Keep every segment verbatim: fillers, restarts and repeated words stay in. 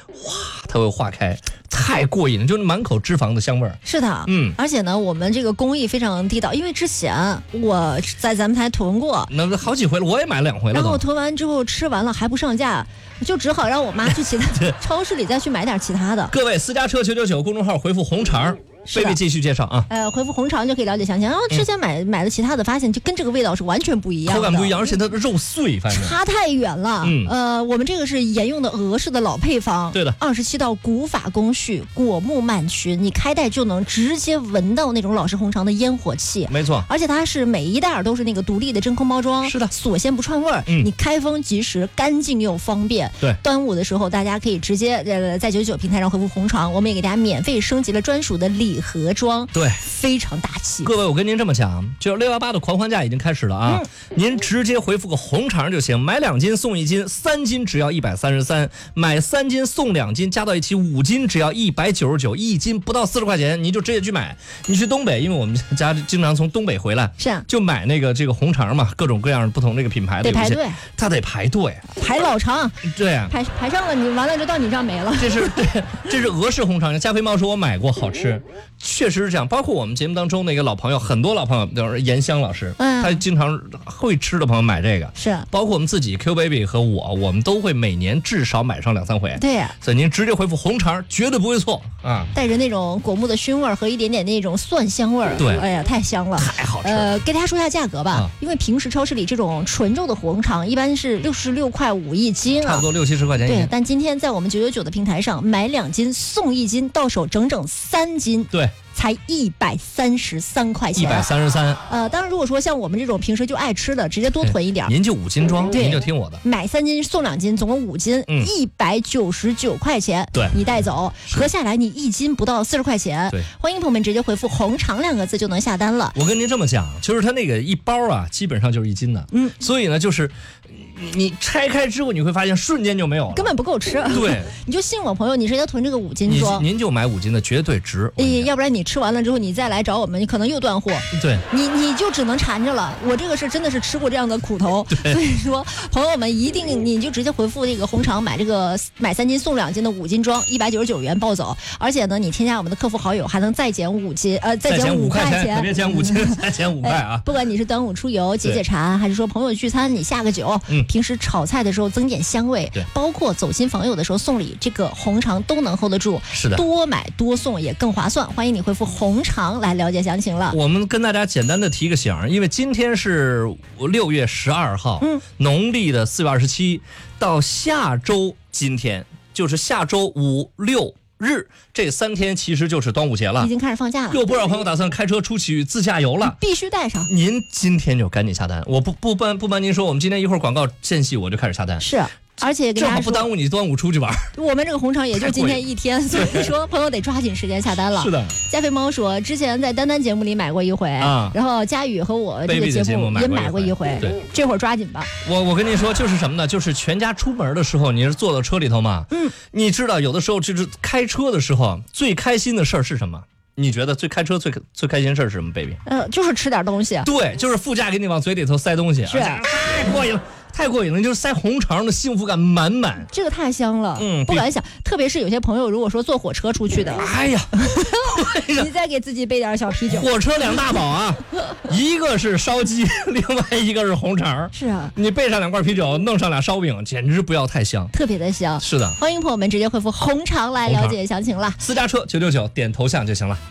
哇，它会化开，太过瘾了，就是满口脂肪的香味儿。 是的， 嗯， 而且呢，我们这个工艺非常地道，因为之前我在咱们台囤过， 那好几回了，我也买两回了。 然后囤完之后吃完了还不上架，就只好让我妈去其他超市里再去买点其他的。 各位私家车九九九公众号回复红肠。贝贝继续介绍啊， 呃，回复红肠就可以了解详情。然后之前买、嗯、买的其他的，发现就跟这个味道是完全不一样的， 口感不一样，而且它的肉碎，反正差太远了。 嗯， 呃，我们这个是沿用的俄式的老配方， 对的， 二十七道古法工序，果木曼群，你开袋就能直接闻到那种老式红肠的烟火气， 没错。 而且它是每一袋都是那个独立的真空包装， 是的， 锁鲜不串味儿、 嗯， 你开封即时，干净又方便。 对， 端午的时候大家可以直接呃在九九九平台上回复红肠，我们也给大家免费升级了专属的礼盒装。 对， 非常大气。 各位，我跟您这么讲，就是六幺八的狂欢价已经开始了啊！嗯、您直接回复个红肠就行，买两斤送一斤，三斤只要一百三十三，买三斤送两斤，加到一起五斤只要一百九十九，一斤不到四十块钱，你就直接去买。你去东北，因为我们家经常从东北回来， 是啊， 就买那个这个红肠嘛，各种各样不同这个品牌的， 得排队， 他得排队， 排老长， 对啊， 排排上了，你完了就到你这儿没了。 这是对，这是俄式红肠。加菲猫说我买过，好吃，确实是这样。包括我们节目当中的一个老朋友，很多老朋友都是严香老师，嗯，他经常会吃的朋友买这个， 是， 包括我们自己 Q Baby 和我，我们都会每年至少买上两三回。 对呀、啊， 所以您直接回复红肠，绝对不会错啊！ 带着那种果木的熏味和一点点那种蒜香味儿， 对， 哎呀，太香了， 太好吃了。 呃，给大家说一下价格吧，啊、因为平时超市里这种纯肉的红肠一般是六十六块五一斤啊， 差不多六七十块钱一斤。 对，但今天在我们九九九的平台上买两斤送一斤，到手整整三斤。 对。 才一百三十三块钱， 一百三十三。 呃，当然，如果说像我们这种平时就爱吃的，直接多囤一点， 您就五斤装，您就听我的， 买三斤送两斤，总共五斤，一百九十九块钱， 对， 你带走，合下来你一斤不到四十块钱。 对， 欢迎朋友们直接回复“红肠”两个字就能下单了。 我跟您这么讲，就是它那个一包啊，基本上就是一斤的，嗯，所以呢，就是你拆开之后，你会发现瞬间就没有了， 根本不够吃。 对， 你就信我朋友，你直接囤这个五斤装， 您就买五斤的，绝对值。 哎，要不然你吃完了之后，你再来找我们，你可能又断货。 对， 你你就只能缠着了。我这个是真的是吃过这样的苦头，所以说朋友们一定你就直接回复这个红肠，买这个买三斤送两斤的五斤装，一百九十九元抱走。而且呢，你添加我们的客服好友，还能再减五斤，呃，再减五块钱， 可别减五斤，再减五块啊、 哎！不管你是端午出游解解馋，还是说朋友聚餐你下个酒，嗯，平时炒菜的时候增点香味， 对， 包括走亲访友的时候送礼，这个红肠都能 hold 得住。 是的， 多买多送也更划算。欢迎你回复红肠来了解详情了。 我们跟大家简单的提个醒，因为今天是六月十二号，嗯，农历的四月二十七，到下周今天就是下周五六日这三天其实就是端午节了， 已经开始放假了。 有不少朋友打算开车出去自驾游了， 必须带上。 您今天就赶紧下单，我不不瞒不瞒您说，我们今天一会儿广告间隙我就开始下单。 是。而且正好不耽误你端午出去玩。 我们这个红肠也就今天一天，所以说朋友得抓紧时间下单了。 是的， 加菲猫说之前在丹丹节目里买过一回啊，然后佳宇和我这个节目也买过一回， 对， 这会儿抓紧吧。 我我跟你说就是什么呢？就是全家出门的时候，你是坐到车里头嘛，嗯，你知道有的时候就是开车的时候最开心的事儿是什么？你觉得最开车最最开心事儿是什么 ，baby？ 呃，就是吃点东西。 对，就是副驾给你往嘴里头塞东西， 是太过瘾了。太过瘾了，就是塞红肠的幸福感满满， 这个太香了，嗯，不敢想。特别是有些朋友如果说坐火车出去的， 哎呀， 你再给自己备点小啤酒。 火车两大宝啊，一个是烧鸡，另外一个是红肠。 是啊， 你备上两罐啤酒，弄上俩烧饼，简直不要太香， 特别的香。 是的， 欢迎朋友们直接回复红肠来了解详情了。 私家车九九九点头像就行了。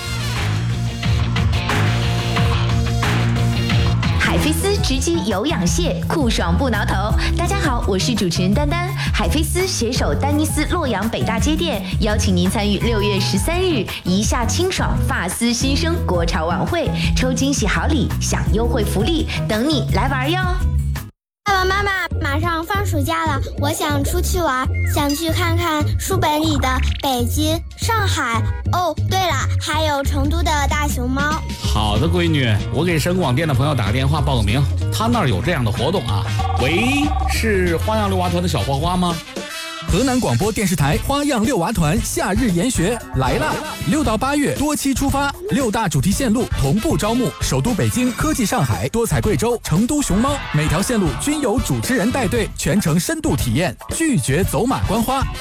海飞丝直击有氧蟹，酷爽不挠头。大家好，我是主持人丹丹。海飞丝携手丹尼斯洛阳北大街店，邀请您参与六月十三日一夏清爽发丝新生国潮晚会，抽惊喜好礼，享优惠福利，等你来玩哟！ 爸爸妈妈，马上放暑假了，我想出去玩，想去看看书本里的北京、上海。哦，对了，还有成都的大熊猫。 好的，闺女，我给省广电的朋友打个电话报个名，他那儿有这样的活动啊。喂，是花样六娃团的小花花吗？ 河南广播电视台花样六娃团夏日研学来啦！六到八月多期出发，六大主题线路同步招募，首都北京、科技上海、多彩贵州、成都熊猫，每条线路均有主持人带队，全程深度体验，拒绝走马观花。